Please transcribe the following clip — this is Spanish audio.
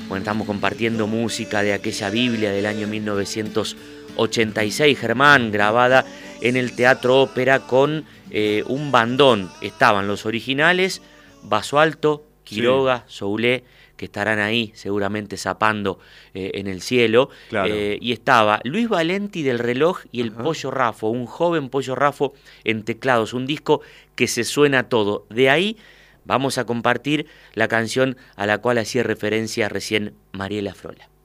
Bueno, estamos compartiendo música de aquella Biblia del año 1986, Germán, grabada en el Teatro Ópera con un bandón. Estaban los originales, Basualto, Quiroga, sí, Soulé, que estarán ahí seguramente zapando en el cielo. Claro. Y estaba Luis Valenti del Reloj y el Pollo Raffo, un joven Pollo Raffo en teclados, un disco que se suena todo. De ahí vamos a compartir la canción a la cual hacía referencia recién Mariela Frola.